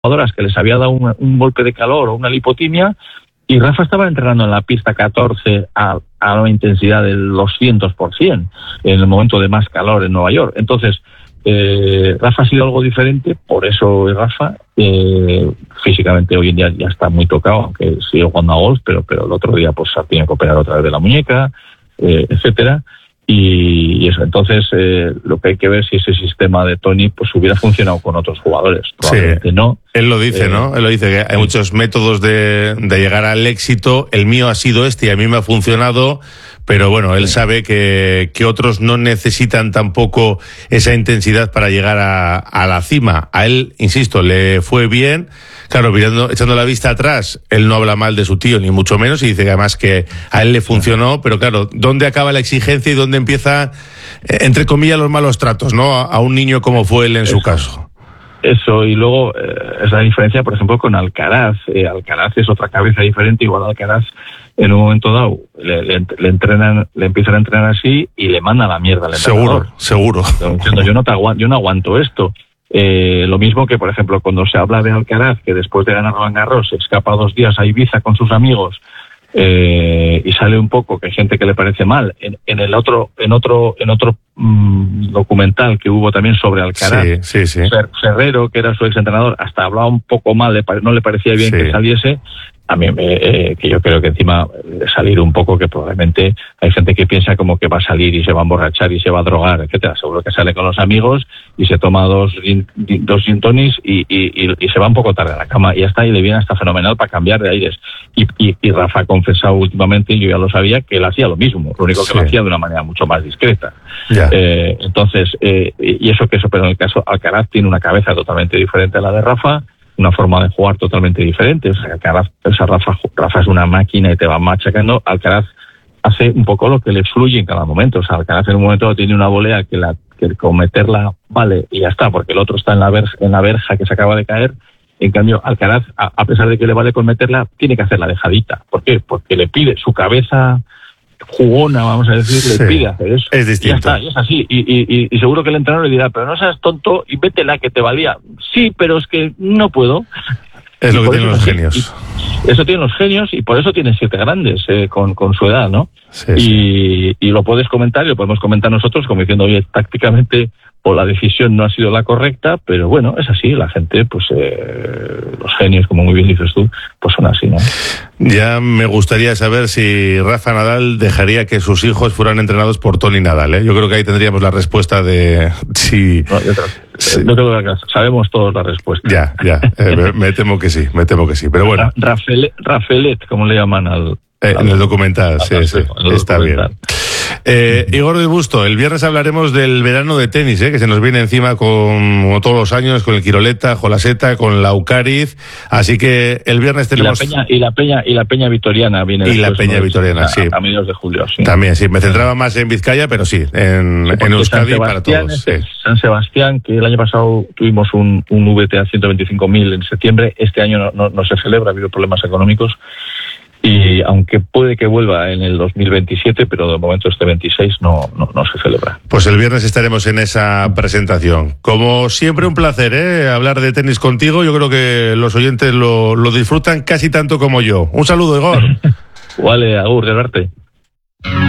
jugadoras que les había dado un golpe de calor o una lipotimia, y Rafa estaba entrenando en la pista 14 a una intensidad del 200% en el momento de más calor en Nueva York. Entonces, Rafa ha sido algo diferente, por eso Rafa físicamente hoy en día ya está muy tocado, aunque sigue jugando a golf, pero el otro día pues tiene que operar otra vez de la muñeca, etcétera. Y eso, entonces lo que hay que ver si ese sistema de Tony pues hubiera funcionado con otros jugadores. Probablemente sí. No. Él lo dice, ¿no? Él lo dice, que hay muchos métodos de llegar al éxito. El mío ha sido este y a mí me ha funcionado, pero bueno, él sabe que otros no necesitan tampoco esa intensidad para llegar a la cima. A él, insisto, le fue bien. Claro, echando la vista atrás, él no habla mal de su tío, ni mucho menos, y dice que además que a él le funcionó, pero claro, ¿dónde acaba la exigencia y dónde empieza, entre comillas, los malos tratos, ¿no? A un niño como fue él en su caso. Eso, y luego es la diferencia, por ejemplo, con Alcaraz. Alcaraz es otra cabeza diferente, igual Alcaraz en un momento dado le empiezan a entrenar así y le manda la mierda al entrenador. Seguro. Diciendo, yo no aguanto esto. Lo mismo que, por ejemplo, cuando se habla de Alcaraz, que después de ganar Roland Garros se escapa 2 días a Ibiza con sus amigos y sale un poco, que hay gente que le parece mal. En otro documental que hubo también sobre Alcaraz, sí. Ferrero, que era su exentrenador, hasta hablaba un poco mal, no le parecía bien que saliese. A mí, que yo creo que encima de salir un poco, que probablemente hay gente que piensa como que va a salir y se va a emborrachar y se va a drogar, etcétera. Seguro que sale con los amigos y se toma 2 gin tonics y se va un poco tarde a la cama y ya está, y le viene hasta fenomenal para cambiar de aires. Y Rafa ha confesado últimamente, y yo ya lo sabía, que él hacía lo mismo, lo único que lo hacía de una manera mucho más discreta. Entonces, pero en el caso Alcaraz tiene una cabeza totalmente diferente a la de Rafa, una forma de jugar totalmente diferente. O sea, Rafa es una máquina y te va machacando. Alcaraz hace un poco lo que le fluye en cada momento. O sea, Alcaraz en un momento tiene una volea que con meterla vale y ya está, porque el otro está en la verja que se acaba de caer. En cambio, Alcaraz, a pesar de que le vale con meterla, tiene que hacer la dejadita. ¿Por qué? Porque le pide su cabeza jugona, vamos a decir, le pide hacer eso. Es distinto. Y ya está, y es así. Y seguro que el entrenador le dirá, pero no seas tonto y vétela que te valía. Sí, pero es que no puedo. Es lo que tienen los genios. Eso tienen los genios y por eso tienen 7 grandes con su edad, ¿no? Sí. Y lo puedes comentar y lo podemos comentar nosotros como diciendo, oye, tácticamente o la decisión no ha sido la correcta, pero bueno, es así, la gente, pues los genios, como muy bien dices tú, pues son así, ¿no? Ya me gustaría saber si Rafa Nadal dejaría que sus hijos fueran entrenados por Tony Nadal, ¿eh? Yo creo que ahí tendríamos la respuesta de si... No creo que sabemos todos la respuesta. Ya, me temo que sí, pero bueno. Rafaelet, como le llaman al... En el documental, sí, está bien. Igor del Busto, el viernes hablaremos del verano de tenis, que se nos viene encima como todos los años, con el Quiroleta, Jolaseta, con la Ucariz, así que el viernes tenemos... Y la Peña Vitoriana viene después. Y la Peña Vitoriana, sí. A mediados de julio, sí. También, sí, me centraba más en Vizcaya, pero sí, en Euskadi para todos. San Sebastián, que el año pasado tuvimos un VTA 125.000 en septiembre, este año no se celebra, ha habido problemas económicos. Y aunque puede que vuelva en el 2027, pero de momento este 26 no se celebra. Pues el viernes estaremos en esa presentación. Como siempre, un placer, hablar de tenis contigo. Yo creo que los oyentes lo disfrutan casi tanto como yo. Un saludo, Igor. Vale, agur, de verte.